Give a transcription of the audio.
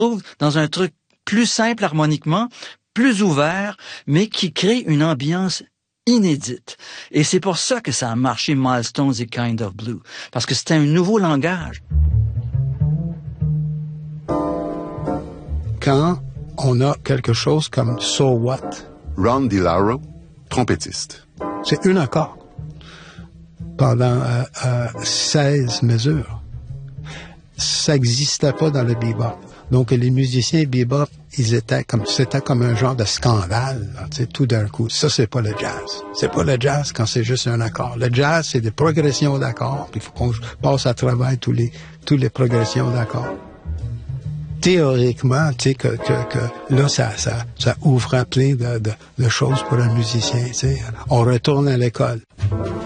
trouve dans un truc plus simple harmoniquement, plus ouvert, mais qui crée une ambiance inédite. Et c'est pour ça que ça a marché Milestones et Kind of Blue, parce que c'était un nouveau langage. Quand on a quelque chose comme So What? Ron DiLauro, trompettiste. C'est un accord pendant 16 mesures. Ça n'existait pas dans le bebop. Donc, les musiciens bebop, c'était comme un genre de scandale, tu sais, tout d'un coup. Ça, c'est pas le jazz. C'est pas le jazz quand c'est juste un accord. Le jazz, c'est des progressions d'accords, puis il faut qu'on passe à travers tous les progressions d'accords. Théoriquement, tu sais, que là, ça ouvre plein de choses pour un musicien, tu sais. On retourne à l'école.